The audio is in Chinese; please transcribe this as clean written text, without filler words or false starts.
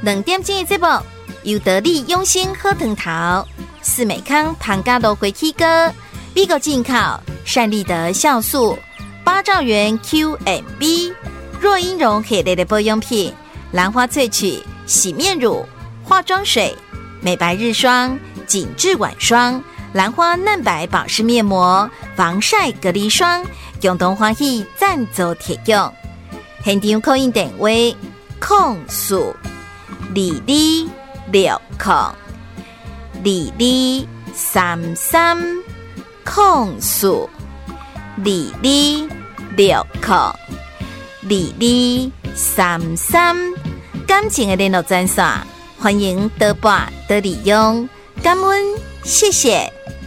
2点钟的节目由得力用心喝藤桃、四美康糖加豆回起哥、美国进口善利德酵素、8兆元 QMB、若英绒系列的保养品、兰花萃取洗面乳、化妆水、美白日霜、紧致晚霜、兰花嫩白保湿面膜、防晒隔离霜，共同欢喜赞助提供。现场扣印电话：0422602230，感情的联络专线，欢迎多拨多利用，感恩，谢谢。